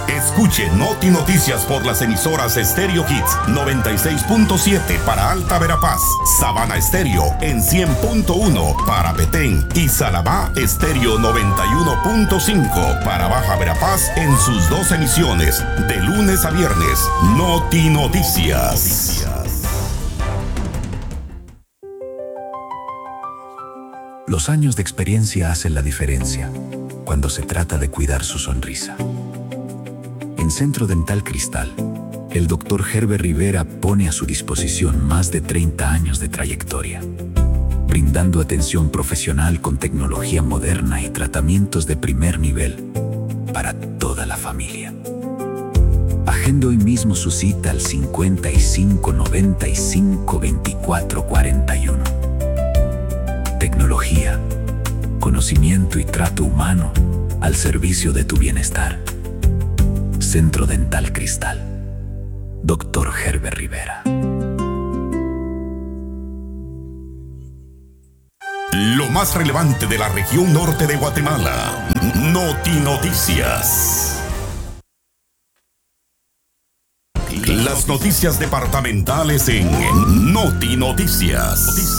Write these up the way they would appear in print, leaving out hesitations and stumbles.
Escuche Noti Noticias por las emisoras Stereo Hits 96.7 para Alta Verapaz, Sabana Estéreo en 100.1 para Petén y Salabá Estéreo 91.5 para Baja Verapaz en sus dos emisiones, de lunes a viernes. Noti Noticias. Los años de experiencia hacen la diferencia cuando se trata de cuidar su sonrisa. En Centro Dental Cristal, el Dr. Herbert Rivera pone a su disposición más de 30 años de trayectoria, brindando atención profesional con tecnología moderna y tratamientos de primer nivel para toda la familia. Agende hoy mismo su cita al 55 95 24 41. Tecnología, conocimiento y trato humano al servicio de tu bienestar. Centro Dental Cristal. Dr. Herbert Rivera. Lo más relevante de la región norte de Guatemala. Noti Noticias. Las noticias departamentales en Noti Noticias.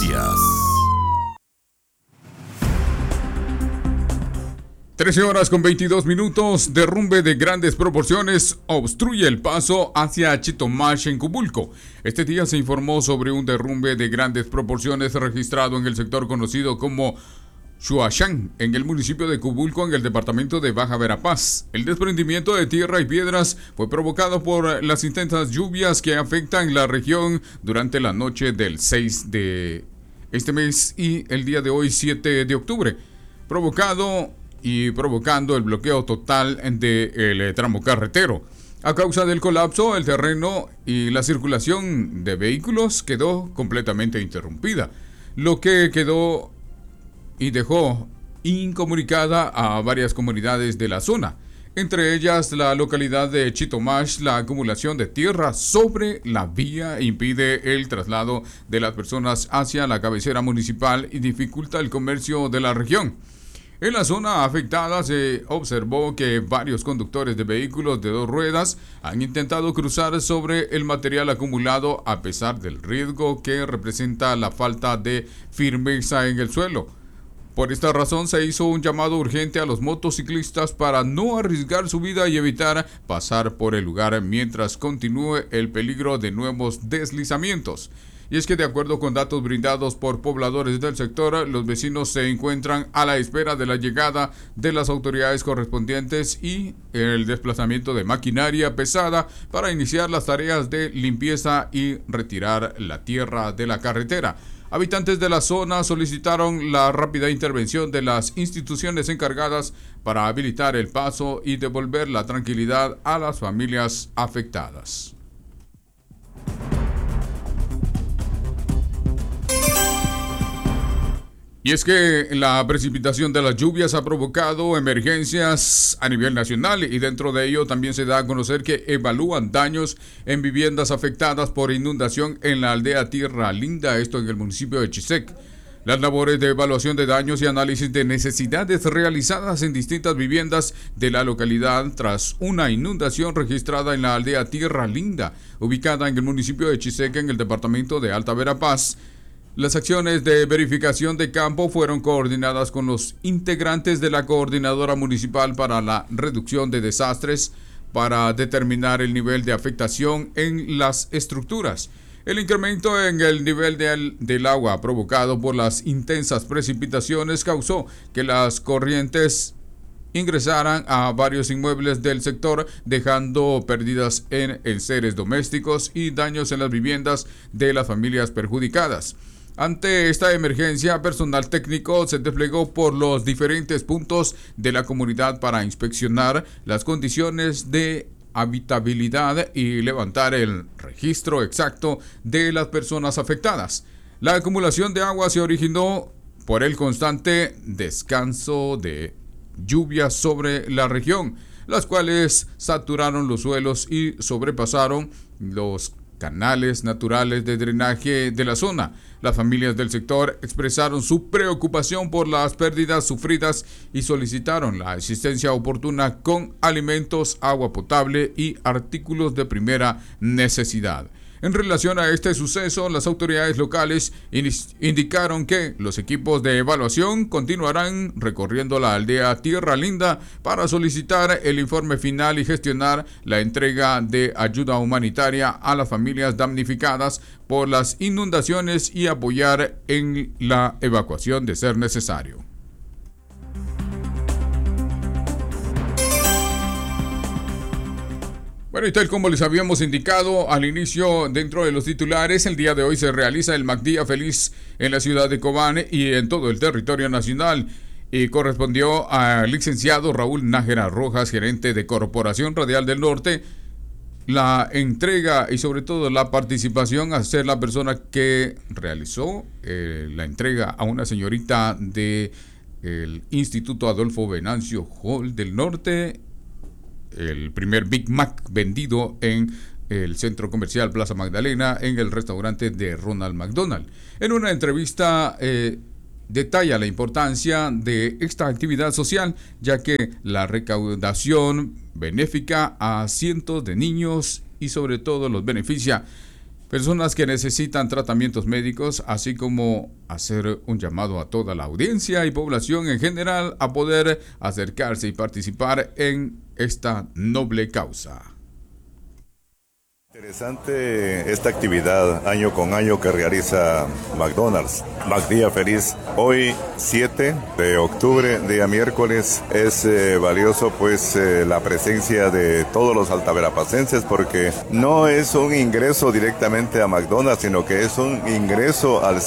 13 horas con 22 minutos. Derrumbe de grandes proporciones obstruye el paso hacia Chitomash en Cubulco. Este día se informó sobre un derrumbe de grandes proporciones registrado en el sector conocido como Xuachán, en el municipio de Cubulco, en el departamento de Baja Verapaz. El desprendimiento de tierra y piedras fue provocado por las intensas lluvias que afectan la región durante la noche del 6 de este mes y el día de hoy, 7 de octubre, provocando el bloqueo total del tramo carretero. A causa del colapso, el terreno y la circulación de vehículos quedó completamente interrumpida, lo que quedó y dejó incomunicada a varias comunidades de la zona, entre ellas la localidad de Chitomash. La acumulación de tierra sobre la vía impide el traslado de las personas hacia la cabecera municipal y dificulta el comercio de la región. En la zona afectada se observó que varios conductores de vehículos de dos ruedas han intentado cruzar sobre el material acumulado a pesar del riesgo que representa la falta de firmeza en el suelo. Por esta razón se hizo un llamado urgente a los motociclistas para no arriesgar su vida y evitar pasar por el lugar mientras continúe el peligro de nuevos deslizamientos. Y es que de acuerdo con datos brindados por pobladores del sector, los vecinos se encuentran a la espera de la llegada de las autoridades correspondientes y el desplazamiento de maquinaria pesada para iniciar las tareas de limpieza y retirar la tierra de la carretera. Habitantes de la zona solicitaron la rápida intervención de las instituciones encargadas para habilitar el paso y devolver la tranquilidad a las familias afectadas. Y es que la precipitación de las lluvias ha provocado emergencias a nivel nacional y dentro de ello también se da a conocer que evalúan daños en viviendas afectadas por inundación en la aldea Tierra Linda, esto en el municipio de Chisec. Las labores de evaluación de daños y análisis de necesidades realizadas en distintas viviendas de la localidad tras una inundación registrada en la aldea Tierra Linda, ubicada en el municipio de Chisec en el departamento de Alta Verapaz. Las acciones de verificación de campo fueron coordinadas con los integrantes de la Coordinadora Municipal para la Reducción de Desastres para determinar el nivel de afectación en las estructuras. El incremento en el nivel del agua provocado por las intensas precipitaciones causó que las corrientes ingresaran a varios inmuebles del sector, dejando pérdidas en enseres domésticos y daños en las viviendas de las familias perjudicadas. Ante esta emergencia, personal técnico se desplegó por los diferentes puntos de la comunidad para inspeccionar las condiciones de habitabilidad y levantar el registro exacto de las personas afectadas. La acumulación de agua se originó por el constante descanso de lluvias sobre la región, las cuales saturaron los suelos y sobrepasaron los canales naturales de drenaje de la zona. Las familias del sector expresaron su preocupación por las pérdidas sufridas y solicitaron la asistencia oportuna con alimentos, agua potable y artículos de primera necesidad. En relación a este suceso, las autoridades locales indicaron que los equipos de evaluación continuarán recorriendo la aldea Tierra Linda para solicitar el informe final y gestionar la entrega de ayuda humanitaria a las familias damnificadas por las inundaciones y apoyar en la evacuación de ser necesario. Bueno, y tal como les habíamos indicado al inicio dentro de los titulares, el día de hoy se realiza el MacDía Feliz en la ciudad de Cobán y en todo el territorio nacional. Y correspondió al licenciado Raúl Nájera Rojas, gerente de Corporación Radial del Norte, la entrega y sobre todo la participación a ser la persona que realizó la entrega a una señorita del Instituto Adolfo Venancio Hall del Norte, el primer Big Mac vendido en el centro comercial Plaza Magdalena en el restaurante de Ronald McDonald. En una entrevista detalla la importancia de esta actividad social, ya que la recaudación benéfica a cientos de niños y sobre todo los beneficia personas que necesitan tratamientos médicos, así como hacer un llamado a toda la audiencia y población en general a poder acercarse y participar en esta noble causa. Interesante esta actividad año con año que realiza McDonald's. MacDía Feliz. Hoy 7 de octubre, día miércoles, es valioso pues la presencia de todos los altaverapacenses, porque no es un ingreso directamente a McDonald's, sino que es un ingreso al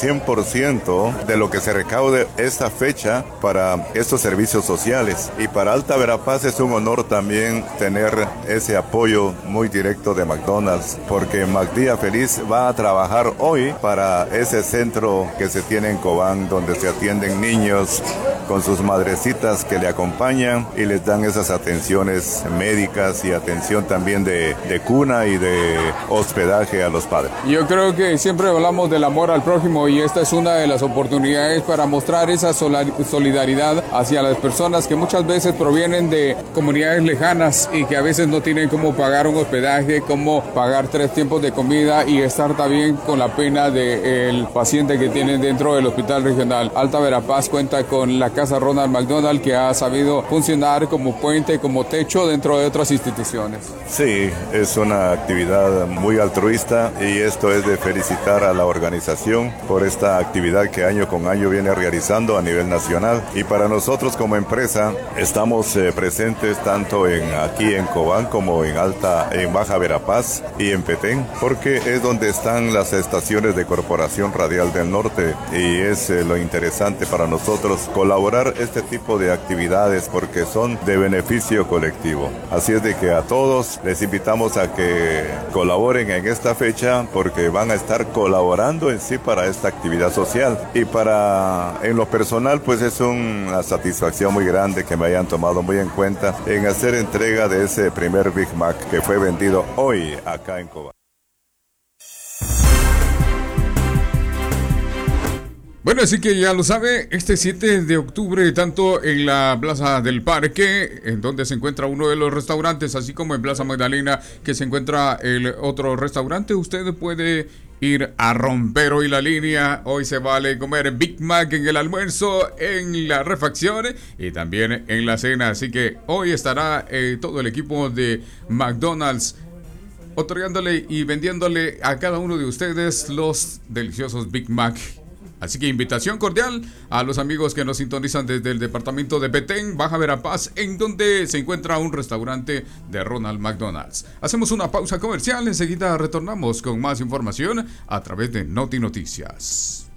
100% de lo que se recaude esta fecha para estos servicios sociales. Y para Alta Verapaz es un honor también tener ese apoyo muy directo de McDonald's, porque MacDía Feliz va a trabajar hoy para ese centro que se tiene en Cobán, donde se atienden niños con sus madrecitas que le acompañan y les dan esas atenciones médicas y atención también de cuna y de hospedaje a los padres. Yo creo que siempre hablamos del amor al prójimo y esta es una de las oportunidades para mostrar esa solidaridad hacia las personas que muchas veces provienen de comunidades lejanas y que a veces no tienen cómo pagar un hospedaje, cómo pagar 3 tiempos de comida y estar también con la pena del paciente que tienen dentro del hospital regional. Alta Verapaz cuenta con la Casa Ronald McDonald, que ha sabido funcionar como puente, como techo dentro de otras instituciones. Sí, es una actividad muy altruista y esto es de felicitar a la organización por esta actividad que año con año viene realizando a nivel nacional. Y para nosotros como empresa estamos presentes tanto aquí en Cobán como en Baja Verapaz y en Petén, porque es donde están las estaciones de Corporación Radial del Norte y es lo interesante para nosotros colaborar este tipo de actividades porque son de beneficio colectivo. Así es de que a todos les invitamos a que colaboren en esta fecha porque van a estar colaborando en sí para esta actividad social y en lo personal pues es una satisfacción muy grande que me hayan tomado muy en cuenta en hacer entrega de ese primer Big Mac que fue vendido hoy acá en Cobán. Bueno, así que ya lo sabe, este 7 de octubre, tanto en la Plaza del Parque, en donde se encuentra uno de los restaurantes, así como en Plaza Magdalena, que se encuentra el otro restaurante, usted puede ir a romper hoy la línea. Hoy se vale comer Big Mac en el almuerzo, en la refacción y también en la cena. Así que hoy estará todo el equipo de McDonald's otorgándole y vendiéndole a cada uno de ustedes los deliciosos Big Mac. Así que invitación cordial a los amigos que nos sintonizan desde el departamento de Petén, Baja Verapaz, en donde se encuentra un restaurante de Ronald McDonald's. Hacemos una pausa comercial, enseguida retornamos con más información a través de Noti Noticias.